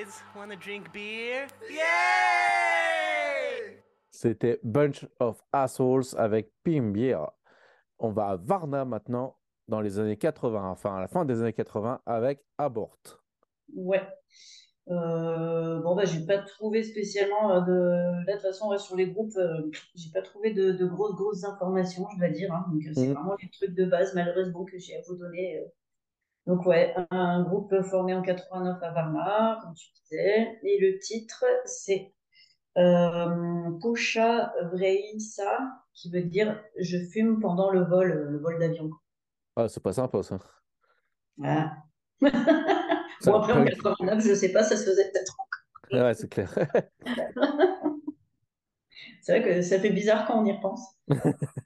boys. Wanna drink beer? Yay! C'était Bunch of Assholes avec Beer. On va à Varna maintenant, dans les années 80, enfin à la fin des années 80, avec Abort. Ouais. Bon, bah, j'ai pas trouvé spécialement Là, de toute façon, ouais, sur les groupes, j'ai pas trouvé de grosses informations, je dois dire, hein. Donc, c'est Mm. vraiment les trucs de base, malheureusement, que j'ai à vous donner. Donc, ouais, un groupe formé en 89 à Varna, comme tu disais. Et le titre, c'est Pusha Vreisa, qui veut dire je fume pendant le vol d'avion. Ah, c'est pas sympa ça. Voilà. C'est Bon, un après, en punk. 89, je sais pas, ça se faisait peut-être. Ouais, c'est clair. C'est vrai que ça fait bizarre quand on y repense.